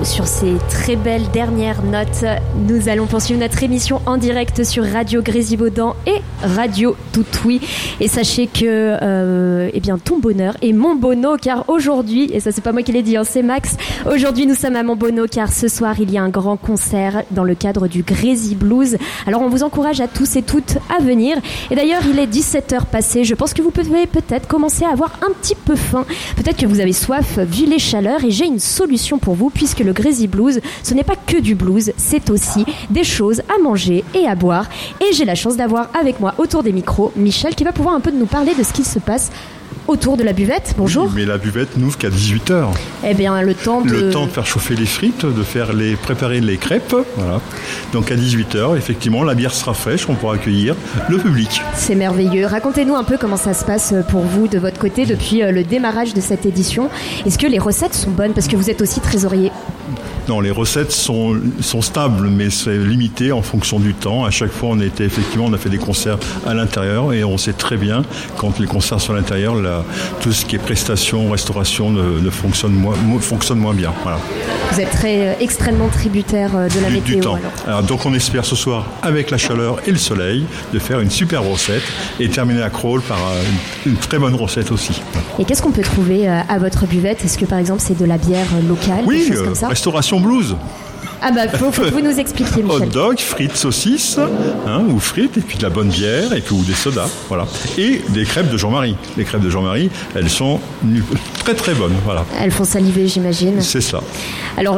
sur ces très belles dernières notes, nous allons poursuivre notre émission en direct sur Radio Grésivaudan et Radio Toutoui. Et sachez que eh bien, ton bonheur est mon bono, car aujourd'hui, et ça c'est pas moi qui l'ai dit, hein, c'est Max, aujourd'hui nous sommes à Montbono car ce soir il y a un grand concert dans le cadre du Grésy Blues. Alors on vous encourage à tous et toutes à venir. Et d'ailleurs il est 17h passé, je pense que vous pouvez peut-être commencer à avoir un petit peu faim. Peut-être que vous avez soif vu les chaleurs, et j'ai une solution pour vous, puisque le Grésy Blues, ce n'est pas que du blues, c'est aussi des choses à manger et à boire. Et j'ai la chance d'avoir avec moi autour des micros Michel, qui va pouvoir un peu nous parler de ce qu'il se passe autour de la buvette. Bonjour. Oui, mais la buvette n'ouvre qu'à 18h. Eh bien, le temps de faire chauffer les frites, de préparer les crêpes. Voilà. Donc à 18h, effectivement, la bière sera fraîche, on pourra accueillir le public. C'est merveilleux. Racontez-nous un peu comment ça se passe pour vous de votre côté depuis le démarrage de cette édition. Est-ce que les recettes sont bonnes, parce que vous êtes aussi trésorier? Non, les recettes sont stables, mais c'est limité en fonction du temps. À chaque fois, on a fait des concerts à l'intérieur, et on sait très bien, quand les concerts sont à l'intérieur, tout ce qui est prestation, restauration ne fonctionne moins bien. Voilà. Vous êtes extrêmement tributaire de la météo. Du temps. Alors, donc on espère ce soir, avec la chaleur et le soleil, de faire une super recette et terminer à Crolles par une très bonne recette aussi. Et qu'est-ce qu'on peut trouver à votre buvette? Est-ce que par exemple c'est de la bière locale, oui, des choses comme ça? Restauration blues. Ah bah, faut que vous nous expliquiez, Michel. Hot dog, frites, saucisses, ou frites, et puis de la bonne bière, et puis ou des sodas, voilà. Et des crêpes de Jean-Marie. Les crêpes de Jean-Marie, elles sont très très bonnes, voilà. Elles font saliver, j'imagine. C'est ça. Alors,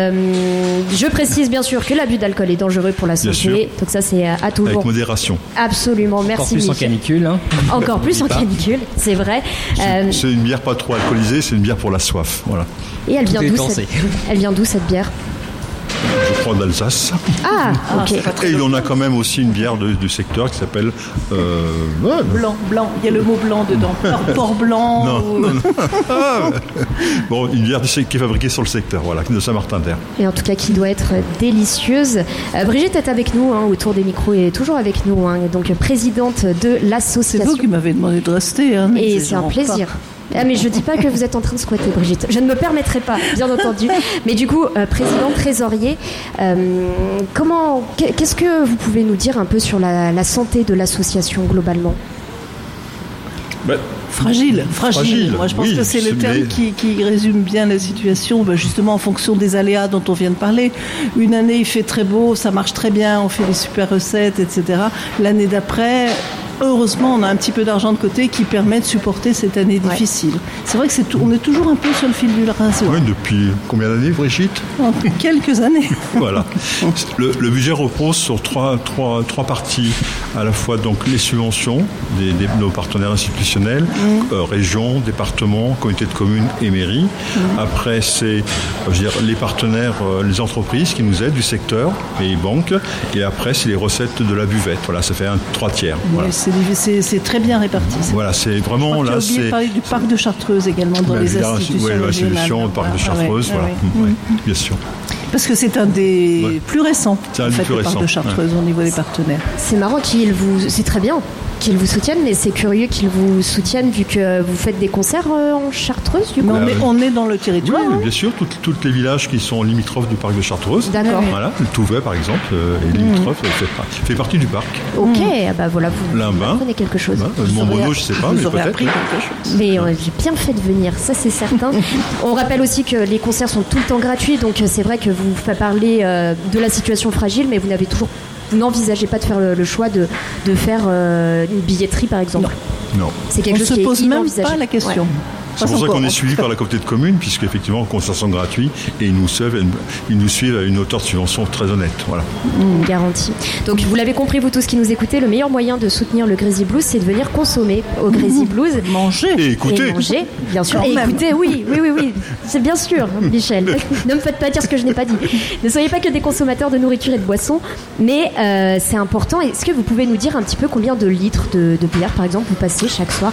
je précise bien sûr que l'abus d'alcool est dangereux pour la santé, donc ça c'est à toujours. Avec modération. Absolument, merci. Encore plus Michel. en canicule. Hein. Encore plus en canicule, c'est vrai. C'est une bière pas trop alcoolisée, c'est une bière pour la soif, voilà. Et elle vient d'où cette bière? Je crois d'Alsace. Ah, ok. Et on a quand même aussi une bière du secteur qui s'appelle... Blanc. Il y a le mot blanc dedans. Port blanc. Non. Bon, une bière qui est fabriquée sur le secteur, voilà, de Saint-Martin-d'Air. Et en tout cas, qui doit être délicieuse. Brigitte est avec nous, autour des micros, et toujours avec nous, donc présidente de l'association. C'est vous qui m'avez demandé de rester. Et c'est un plaisir. Ah, mais je dis pas que vous êtes en train de squatter, Brigitte. Je ne me permettrai pas, bien entendu. Mais du coup, président, trésorier, qu'est-ce que vous pouvez nous dire un peu sur la santé de l'association globalement? Fragile. Moi, je pense que c'est le terme qui résume bien la situation, justement en fonction des aléas dont on vient de parler. Une année, il fait très beau, ça marche très bien, on fait des super recettes, etc. L'année d'après... Heureusement, on a un petit peu d'argent de côté qui permet de supporter cette année difficile. C'est vrai que on est toujours un peu sur le fil du rasoir. Oui, depuis combien d'années, Brigitte? Quelques années. Voilà. Le budget repose sur trois parties. À la fois donc les subventions de nos partenaires institutionnels, régions, départements, communautés de communes et mairies. Après, c'est les partenaires, les entreprises qui nous aident du secteur, et les banques. Et après, c'est les recettes de la buvette. Voilà, ça fait 3/3. Voilà. C'est très bien réparti. Voilà, c'est vraiment là. Tu as oublié de parler du parc de Chartreuse également dans les institutions. Oui, l'institution, le parc de Chartreuse, voilà. Bien sûr. Parce que c'est un des plus récents, le parc de Chartreuse au niveau des partenaires. C'est marrant c'est très bien qu'ils vous soutiennent, mais c'est curieux qu'ils vous soutiennent vu que vous faites des concerts en Chartreuse, du coup. Mais on est dans le territoire. Oui, bien sûr, tous les villages qui sont limitrophes du parc de Chartreuse. D'accord. Voilà, le Touvet par exemple, est limitrophe, fait partie du parc. Ok, bah voilà, vous apprenez quelque chose. Montbono, je ne sais pas, mais peut-être. Mais j'ai bien fait de venir, ça c'est certain. On rappelle aussi que les concerts sont tout le temps gratuits, donc c'est vrai que vous parlez de la situation fragile, mais vous n'envisagez pas de faire le choix de faire une billetterie, par exemple? Non. C'est quelque chose qui est inenvisageable. On ne se pose même pas la question. Ouais. C'est pour ça qu'on est suivi par la communauté de communes, puisque effectivement, les concerts sont gratuits et ils nous suivent à une hauteur de subvention très honnête. Voilà. Garantie. Donc, vous l'avez compris, vous tous qui nous écoutez, le meilleur moyen de soutenir le Grésy Blues, c'est de venir consommer au Grésy Blues. Manger. Et écouter. Et manger, bien sûr. Et écouter, oui. C'est bien sûr, Michel. Ne me faites pas dire ce que je n'ai pas dit. Ne soyez pas que des consommateurs de nourriture et de boissons, mais c'est important. Est-ce que vous pouvez nous dire un petit peu combien de litres de bière, par exemple, vous passez chaque soir?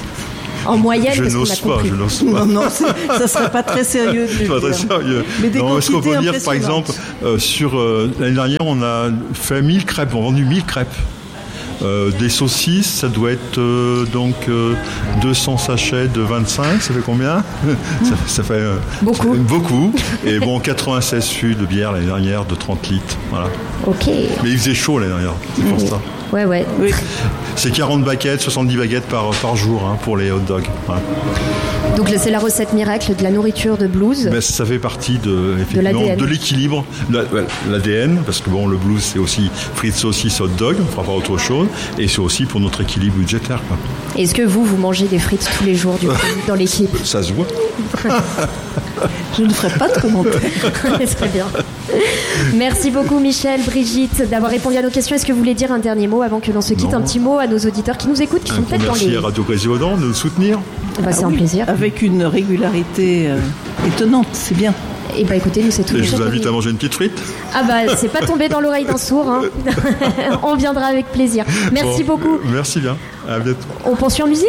En moyenne, je n'ose pas. Non, ça serait pas très sérieux de le dire. Très sérieux. Mais des est-ce qu'on peut dire, par exemple, impressionnantes. sur l'année dernière, on a fait 1000 crêpes, on a vendu 1000 crêpes. Des saucisses, ça doit être 200 sachets de 25, ça fait combien? Ça fait beaucoup. Et 96 fûts de bière l'année dernière de 30 litres. Voilà. Ok. Mais il faisait chaud l'année dernière, c'est pour ça. Ouais. Oui. C'est 40 baguettes, 70 baguettes par jour pour les hot dogs. Voilà. Donc c'est la recette miracle de la nourriture de Blues. Ça fait partie de l'équilibre, l'ADN, parce que le Blues c'est aussi frites, saucisses, hot dog, on fera pas autre chose, et c'est aussi pour notre équilibre budgétaire. Est-ce que vous mangez des frites tous les jours dans l'équipe? Ça se voit. Je ne ferai pas de commentaires. Très bien. Merci beaucoup Michel, Brigitte, d'avoir répondu à nos questions. Est-ce que vous voulez dire un dernier mot avant que l'on se quitte? Un petit mot à nos auditeurs qui nous écoutent, qui sont peut-être dans les... Merci à Radio Grésivaudan de nous soutenir. C'est un plaisir. Avec une régularité étonnante, c'est bien. Et écoutez, nous c'est tout. Et je vous invite à manger une petite frite. C'est pas tombé dans l'oreille d'un sourd. On viendra avec plaisir. Merci beaucoup. Merci bien. À bientôt. On poursuit en musique ?